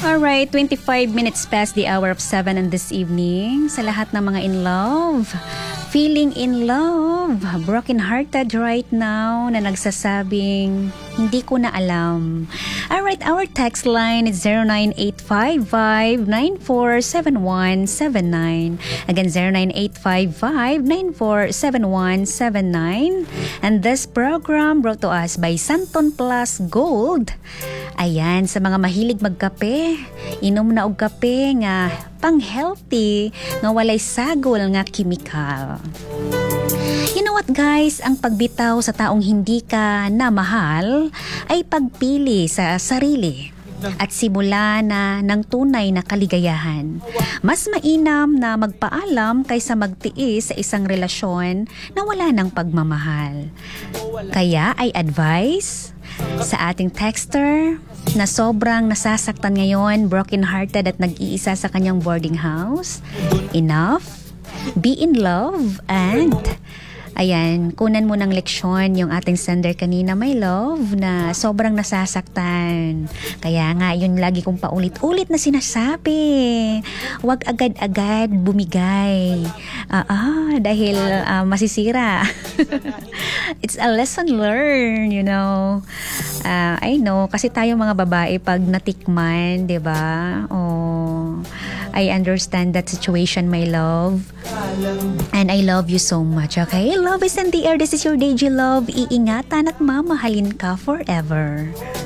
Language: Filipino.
Alright, 25 minutes past the hour of 7 on this evening. Sa lahat ng mga in love, feeling in love, broken-hearted right now na nagsasabing, hindi ko na alam. Alright, our text line is 0985-947179. Again, 0985-947179. And this program brought to us by Santon Plus Gold. Ayan, sa mga mahilig magkape, inom na og kape nga pang-healthy, nga walay sagol nga kimikal. You know what guys, ang pagbitaw sa taong hindi ka na mahal ay pagpili sa sarili at simula na ng tunay na kaligayahan. Mas mainam na magpaalam kaysa magtiis sa isang relasyon na wala ng pagmamahal. Kaya ay advice sa ating texter na sobrang nasasaktan ngayon, broken-hearted at nag-iisa sa kanyang boarding house. Enough, be in love, and ayan, kunan mo ng leksyon yung ating sender kanina, my love, na sobrang nasasaktan. Kaya nga, yun lagi kong paulit-ulit na sinasabi. Huwag agad-agad bumigay. Dahil masisira. It's a lesson learned, you know. I know, kasi tayo mga babae, pag natikman, di ba? Oh, I understand that situation, my love. And I love you so much, okay? Love is in the air. This is your DJ Love. Iingatan at mamahalin ka forever.